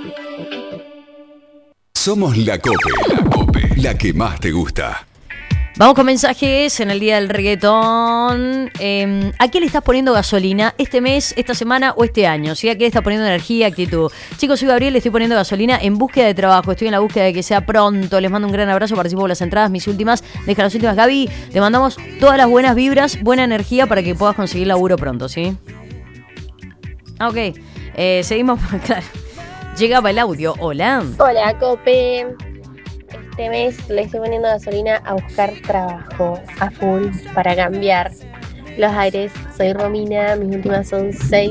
Somos la Cope, la que más te gusta. Vamos con mensajes en el día del reggaetón. ¿A qué le estás poniendo gasolina este mes, esta semana o este año? ¿Sí? ¿A qué le estás poniendo energía, actitud? Chicos, soy Gabriel, le estoy poniendo gasolina en búsqueda de trabajo. Estoy en la búsqueda de que sea pronto. Les mando un gran abrazo, participo por las entradas, mis últimas. Deja las últimas, Gaby. Te mandamos todas las buenas vibras, buena energía para que puedas conseguir laburo pronto, ¿sí? Ok, seguimos. Claro. Llegaba el audio. Hola. Hola, Cope. Este mes le estoy poniendo gasolina a buscar trabajo a full para cambiar los aires. Soy Romina, mis últimas son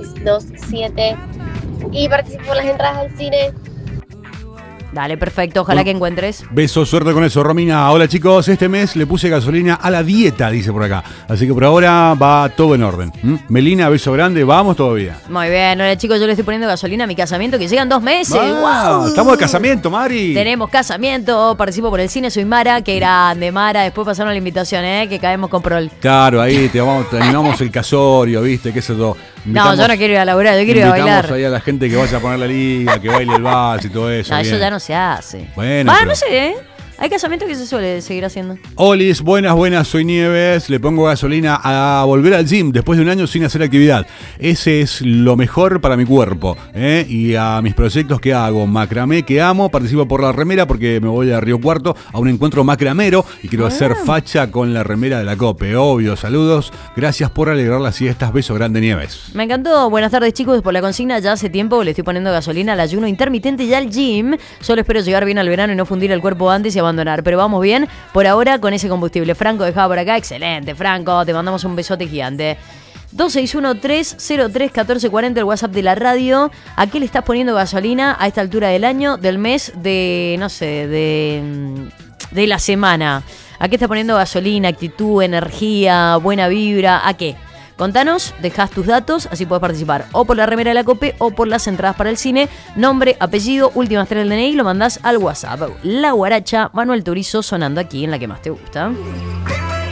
627 y participo en las entradas al cine. Dale, perfecto. Ojalá que encuentres. Beso, suerte con eso, Romina. Hola, chicos. Este mes le puse gasolina a la dieta, dice por acá. Así que por ahora va todo en orden. Melina, beso grande. Vamos todavía. Muy bien. Hola, chicos. Yo le estoy poniendo gasolina a mi casamiento que llegan 2 meses. ¡Wow! Estamos de casamiento, Mari. Tenemos casamiento. Participo por el cine. Soy Mara. Qué grande, Mara. Después pasaron la invitación, que caemos con prol. Claro, ahí te animamos el casorio, ¿viste? ¿Qué es eso? No, yo no quiero ir a laburar. Yo quiero ir a bailar. Invitamos ahí a la gente que vaya a poner la liga, que baile el vals y todo eso. No, bien. eso ya no se hace. Bueno, pero... no sé, Hay casamientos que se suele seguir haciendo. Olis, buenas, soy Nieves. Le pongo gasolina a volver al gym después de un año sin hacer actividad. Ese es lo mejor para mi cuerpo. Y a mis proyectos que hago, macramé que amo, participo por la remera porque me voy a Río Cuarto a un encuentro macramero y quiero hacer facha con la remera de la Cope. Obvio, saludos. Gracias por alegrar las siestas. Beso grande, Nieves. Me encantó. Buenas tardes, chicos. Por la consigna, ya hace tiempo le estoy poniendo gasolina al ayuno intermitente y al gym. Solo espero llegar bien al verano y no fundir el cuerpo antes y abandonar, pero vamos bien por ahora con ese combustible. Franco dejaba por acá, excelente, Franco, te mandamos un besote gigante. 261-303-1440, el WhatsApp de la radio. ¿A qué le estás poniendo gasolina a esta altura del año, del mes, de, no sé, de la semana? ¿A qué estás poniendo gasolina, actitud, energía, buena vibra? ¿A qué? Contanos, dejás tus datos, así podés participar o por la remera de la Cope o por las entradas para el cine. Nombre, apellido, últimas 3 del DNI, lo mandás al WhatsApp. La Guaracha, Manuel Turizo sonando aquí en la que más te gusta.